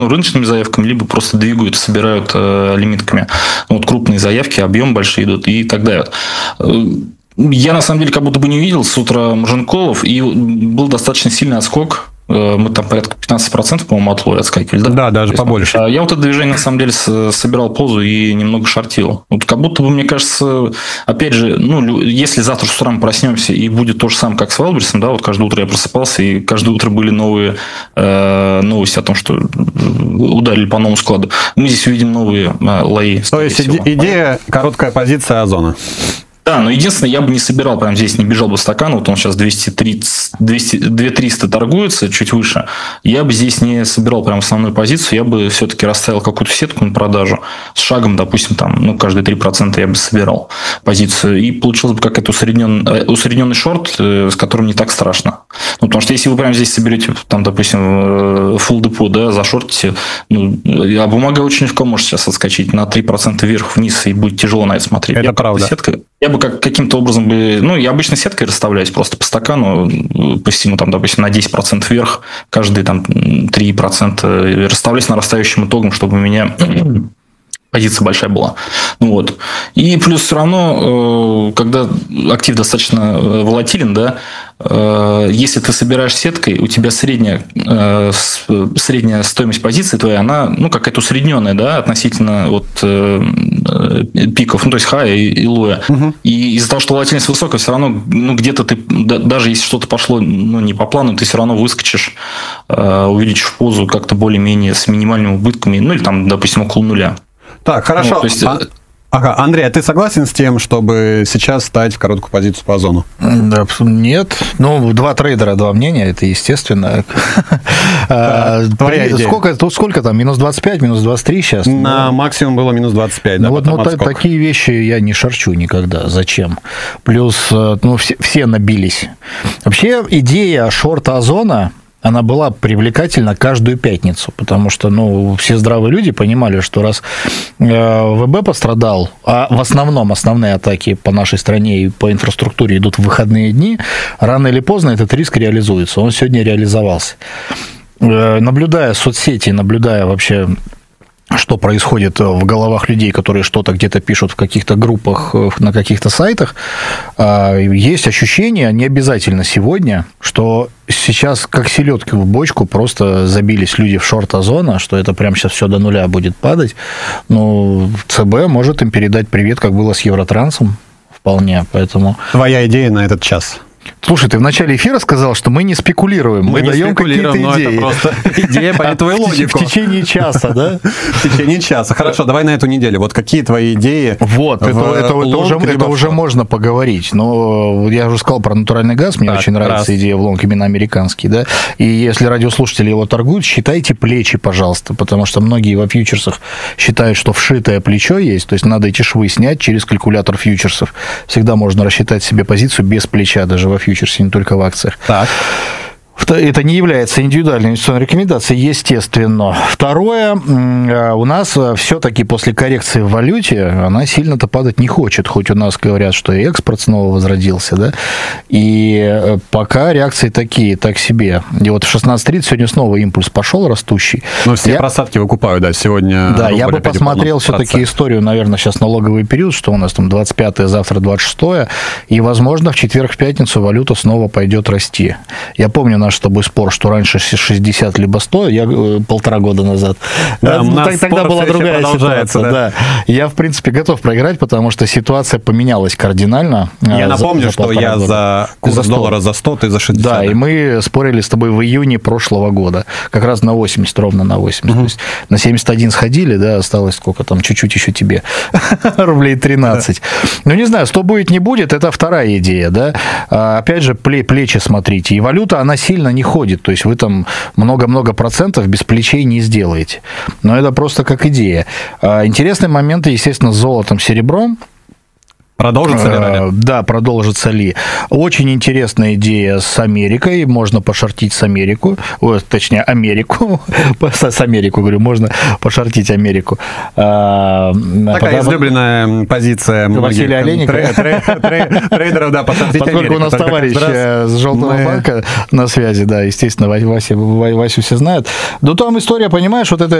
рыночными заявками, либо просто двигают, собирают лимитками. Вот крупные заявки, объем большие идут и так далее. Я, на самом деле, как будто бы не видел с утра маржин-коллов, и был достаточно сильный отскок. Мы там порядка 15%, по-моему, от лоя отскакивали. Да, даже побольше. Я вот это движение, на самом деле, собирал позу и немного шортил. Вот как будто бы, мне кажется, опять же, если завтра с утра мы проснемся и будет то же самое, как с Вайлдберрисом, да, вот каждое утро я просыпался, и каждое утро были новые новости о том, что ударили по новому складу. Мы здесь увидим новые лои. То есть идея короткая позиция Озона. Да, но единственное, я бы не собирал прямо здесь, не бежал бы стакан, вот он сейчас 2300 торгуется, чуть выше, я бы здесь не собирал прям основную позицию, я бы все-таки расставил какую-то сетку на продажу с шагом, допустим, там, каждые 3% я бы собирал позицию, и получилось бы какой-то усредненный шорт, с которым не так страшно. Потому что если вы прямо здесь соберете, там, допустим, full депо, да, зашортите, а бумага очень легко может сейчас отскочить на 3% вверх-вниз, и будет тяжело на это смотреть. Это правда. Я бы каким-то образом я обычно сеткой расставляюсь просто по стакану, по всему, там, допустим, на 10% вверх, каждые там 3% расставляюсь нарастающим итогом, чтобы у меня позиция большая была. Вот. И плюс все равно, когда актив достаточно волатилен, да, если ты собираешь сеткой, у тебя средняя стоимость позиции твоей, она какая-то усредненная, да, относительно пиков, то есть хая и лоя. Угу. И из-за того, что волатильность высокая, все равно где-то ты, даже если что-то пошло не по плану, ты все равно выскочишь, увеличишь позу как-то более-менее с минимальными убытками, или там, допустим, около нуля. Так, хорошо. То есть... Андрей, а ты согласен с тем, чтобы сейчас ставить в короткую позицию по Озону? Да, нет. Два трейдера, два мнения, это естественно. Твоя идея. Сколько там? Минус 25, минус 23 сейчас? На максимум было минус 25. Такие вещи я не шарчу никогда. Зачем? Плюс все набились. Вообще идея шорта Озона, она была привлекательна каждую пятницу, потому что, все здравые люди понимали, что раз ВБ пострадал, а в основном основные атаки по нашей стране и по инфраструктуре идут в выходные дни, рано или поздно этот риск реализуется. Он сегодня реализовался. Наблюдая соцсети, наблюдая вообще, что происходит в головах людей, которые что-то где-то пишут в каких-то группах, на каких-то сайтах, есть ощущение, не обязательно сегодня, что сейчас как селедки в бочку просто забились люди в шорт Озона, что это прямо сейчас все до нуля будет падать. ЦБ может им передать привет, как было с Евротрансом, вполне, поэтому... Твоя идея на этот час? Слушай, ты в начале эфира сказал, что мы не спекулируем, мы даем какие-то идеи. Это просто идея по твою логику. В течение часа, да? В течение часа. Хорошо, давай на эту неделю. Вот какие твои идеи? Вот, это уже можно поговорить. Но я уже сказал про натуральный газ, мне очень нравится идея в лонг, именно американский, да. И если радиослушатели его торгуют, считайте плечи, пожалуйста, потому что многие во фьючерсах считают, что вшитое плечо есть, то есть надо эти швы снять через калькулятор фьючерсов. Всегда можно рассчитать себе позицию без плеча, даже во фьючерсе, не только в акциях. Так. Это не является индивидуальной инвестиционной рекомендацией, естественно. Второе, у нас все-таки после коррекции в валюте она сильно-то падать не хочет, хоть у нас говорят, что и экспорт снова возродился, да, и пока реакции такие, так себе. И вот в 16:30 сегодня снова импульс пошел растущий. Но все просадки выкупают, да, сегодня. Да, я бы посмотрел все-таки историю, наверное, сейчас налоговый период, что у нас там 25-е, завтра 26-е, и, возможно, в четверг, в пятницу валюта снова пойдет расти. Я помню наш с тобой спор, что раньше 60 либо 100, я 1,5 года назад. Да, тогда была другая ситуация. Да. Я, в принципе, готов проиграть, потому что ситуация поменялась кардинально. Я напомню, что я за курс доллара за 100, ты за 60. Да, и мы спорили с тобой в июне прошлого года. Как раз на 80, ровно на 80. То есть на 71 сходили, да, осталось сколько там, чуть-чуть еще тебе. Рублей 13. Ну, не знаю, 100 будет, не будет, это вторая идея, да. Опять же, плечи смотрите. И валюта, она сильно не ходит, то есть вы там много-много процентов без плечей не сделаете. Но это просто как идея. Интересные моменты, естественно, с золотом, серебром. Продолжится ли ралли? Да, продолжится ли. Очень интересная идея с Америкой. Можно пошортить с Америку. Точнее, Америку. С Америку, говорю, можно пошортить Америку. Такая излюбленная позиция Василия Олейника. Трейдеров, да, пошортить Америку. Поскольку у нас товарищ с Желтого банка на связи, да, естественно, Васю все знают. Но там история, понимаешь, вот это